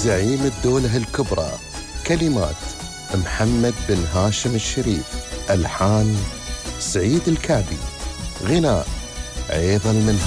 زعيم الدولة الكبرى. كلمات محمد بن هاشم الشريف، ألحان سعيد الكعبي، غناء عيض المنهاج.